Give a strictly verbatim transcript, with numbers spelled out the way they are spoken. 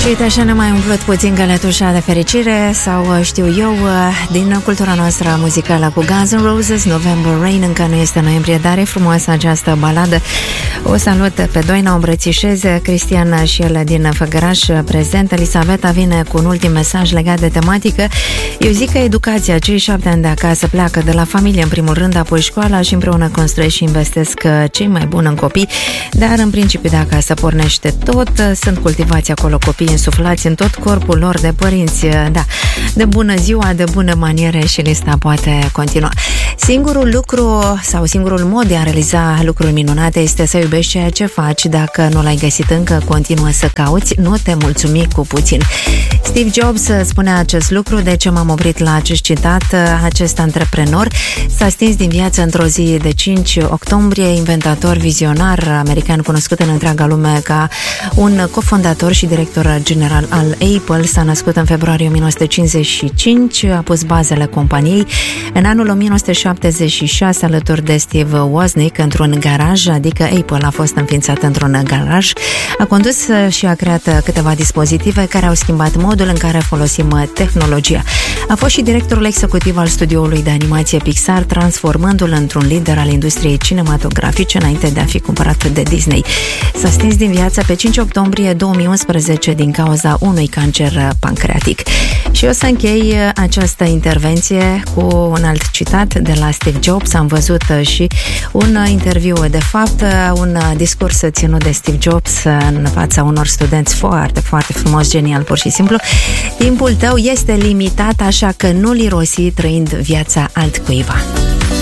uite, așa ne mai umplut puțin găletușa de fericire sau știu eu din cultura noastră muzicală cu Guns N' Roses, November Rain. Încă nu este noiembrie, dar e frumoasă această baladă. O salut pe Doina, o îmbrățișeze, Cristiana și el din Făgăraș prezent. Elisabeta vine cu un ultim mesaj legat de tematică. Eu zic că educația, cei șapte ani de acasă pleacă de la familie în primul rând, apoi școala și împreună construiesc și investesc cei mai buni în copii, dar în principiu de acasă pornește tot. Sunt cultivați acolo copii insuflați în tot corpul lor de părinți, da, de bună ziua, de bună maniere și lista poate continua. Singurul lucru sau singurul mod de a realiza lucruri minunate este să iubești ceea ce faci. Dacă nu l-ai găsit încă, continuă să cauți, nu te mulțumi cu puțin. Steve Jobs spunea acest lucru, de ce m-am oprit la acest citat. Acest antreprenor s-a stins din viață într-o zi de cinci octombrie, inventator, vizionar american cunoscut în întreaga lume ca un cofondator și director general al Apple. S-a născut în februarie o mie nouă sute cincizeci și cinci, a pus bazele companiei în anul o mie nouă sute șaptezeci și șase alături de Steve Wozniak într-un garaj, adică Apple a fost înființat într-un garaj. A condus și a creat câteva dispozitive care au schimbat modul în care folosim tehnologia. A fost și directorul executiv al studioului de animație Pixar, transformându-l într-un lider al industriei cinematografice înainte de a fi cumpărat de Disney. S-a stins din viață pe cinci octombrie două mii unsprezece din cauza unui cancer pancreatic. Și o să închei această intervenție cu un alt citat de la Steve Jobs. Am văzut și un interviu, de fapt, un discurs ținut de Steve Jobs în fața unor studenți foarte, foarte frumos, genial, pur și simplu. Timpul tău este limitat, așa că nu-l irosi trăind viața altcuiva.